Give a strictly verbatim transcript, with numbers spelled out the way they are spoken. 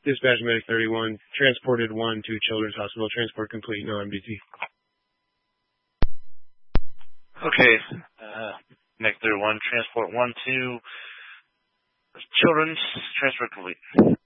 Dispatch Medic thirty-one, transported one to Children's Hospital, transport complete, no M D T. Okay, uh, Medic thirty-one, transport one to Children's, transport complete.